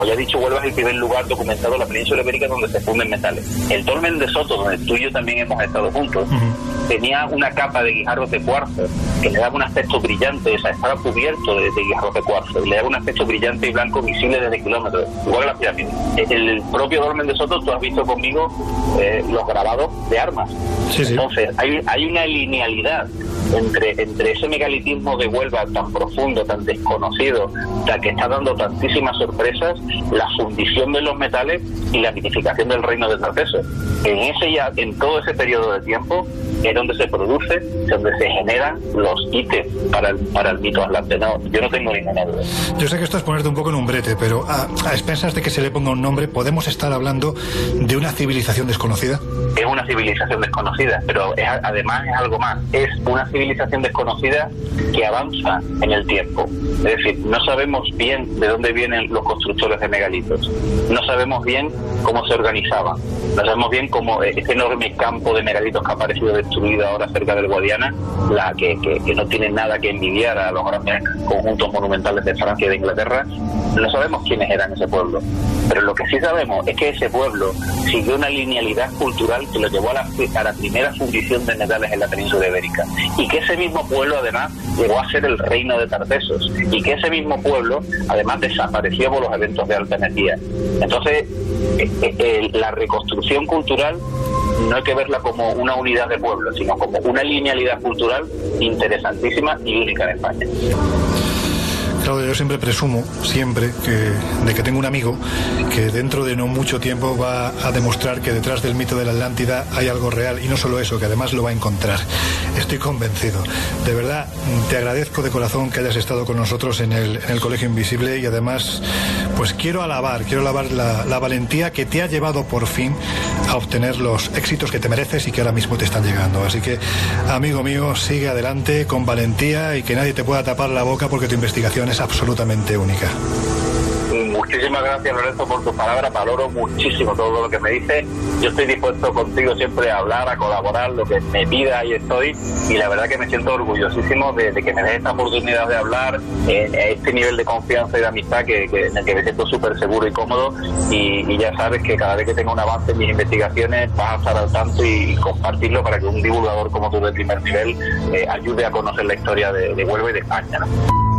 Ya he dicho, Huelva es el primer lugar documentado en la península ibérica donde se funden metales. El dolmen de Soto, donde tú y yo también hemos estado juntos, tenía una capa de guijarros de cuarzo que le daba un aspecto brillante, o sea, estaba cubierto de guijarros de cuarzo, y le daba un aspecto brillante y blanco visible desde kilómetros, igual que las pirámides. El propio dolmen de Soto, tú has visto conmigo los grabados de armas. Sí, sí. Entonces, hay una linealidad entre ese megalitismo de Huelva tan profundo, tan desconocido, que está dando tantísimas sorpresas, la fundición de los metales y la mitificación del reino de Tarteso. En todo ese periodo de tiempo es donde se produce, donde se generan los ítems para el mito atlante. No, yo no tengo ninguna duda. Yo sé que esto es ponerte un poco en un brete, pero a expensas de que se le ponga un nombre, ¿podemos estar hablando de una civilización desconocida? Es una civilización desconocida, pero además es algo más. Es una civilización desconocida que avanza en el tiempo. Es decir, no sabemos bien de dónde vienen los constructores de megalitos. No sabemos bien cómo se organizaban. No sabemos bien cómo este enorme campo de megalitos que ha aparecido destruido ahora cerca del Guadiana, que no tiene nada que envidiar a los grandes conjuntos monumentales de Francia y de Inglaterra. No sabemos quiénes eran ese pueblo. Pero lo que sí sabemos es que ese pueblo siguió una linealidad cultural que lo llevó a la primera fundición de metales en la península ibérica, y que ese mismo pueblo además llegó a ser el reino de Tartesos, y que ese mismo pueblo además desapareció por los eventos de alta energía. Entonces la reconstrucción cultural no hay que verla como una unidad de pueblo, sino como una linealidad cultural interesantísima y única en España. Claudio, yo siempre presumo, de que tengo un amigo que dentro de no mucho tiempo va a demostrar que detrás del mito de la Atlántida hay algo real, y no solo eso, que además lo va a encontrar. Estoy convencido. De verdad, te agradezco de corazón que hayas estado con nosotros en el Colegio Invisible, y además, pues quiero alabar la valentía que te ha llevado por fin a obtener los éxitos que te mereces y que ahora mismo te están llegando. Así que, amigo mío, sigue adelante con valentía y que nadie te pueda tapar la boca, porque tu investigación es absolutamente única. Muchísimas gracias, Lorenzo, por tus palabras. Valoro muchísimo todo lo que me dices. Yo estoy dispuesto contigo siempre a hablar, a colaborar, lo que me pida, ahí estoy. Y la verdad que me siento orgullosísimo de que me des esta oportunidad de hablar en este nivel de confianza y de amistad en el que me siento súper seguro y cómodo. Y ya sabes que cada vez que tenga un avance en mis investigaciones vas a estar al tanto y compartirlo para que un divulgador como tú de primer nivel ayude a conocer la historia de Huelva y de España, ¿no?